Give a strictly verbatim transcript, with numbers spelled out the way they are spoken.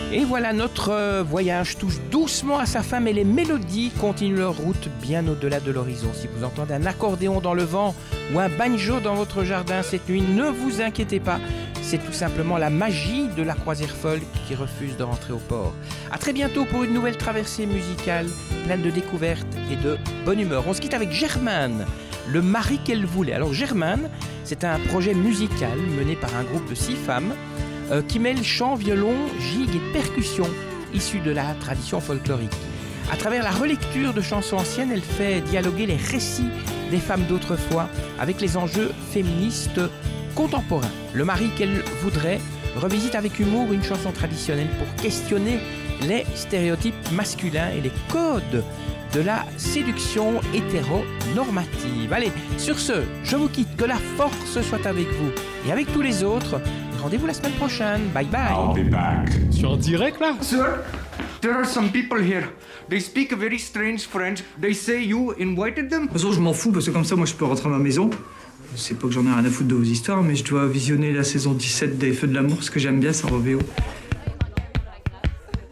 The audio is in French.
Et voilà, notre euh, voyage touche doucement à sa fin, mais les mélodies continuent leur route bien au-delà de l'horizon. Si vous entendez un accordéon dans le vent ou un banjo dans votre jardin cette nuit, ne vous inquiétez pas, c'est tout simplement la magie de la croisière folle qui refuse de rentrer au port. A très bientôt pour une nouvelle traversée musicale pleine de découvertes et de bonne humeur. On se quitte avec Germaine, le mari qu'elle voulait. Alors Germaine, c'est un projet musical mené par un groupe de six femmes euh, qui mêle chant, violon, gigue et percussion issus de la tradition folklorique. À travers la relecture de chansons anciennes, elle fait dialoguer les récits des femmes d'autrefois avec les enjeux féministes contemporains. Le mari qu'elle voudrait revisite avec humour une chanson traditionnelle pour questionner les stéréotypes masculins et les codes de la séduction hétéronormative. Allez, sur ce, je vous quitte, que la force soit avec vous et avec tous les autres. Rendez-vous la semaine prochaine. Bye bye. I'll be back. Tu es en direct là? Sir, there are some people here. They speak a very strange French. They say you invited them. De toute façon, je m'en fous parce que comme ça, moi, je peux rentrer à ma maison. C'est pas que j'en ai rien à foutre de vos histoires, mais je dois visionner la saison dix-sept des Feux de l'amour, parce que j'aime bien ça en V O.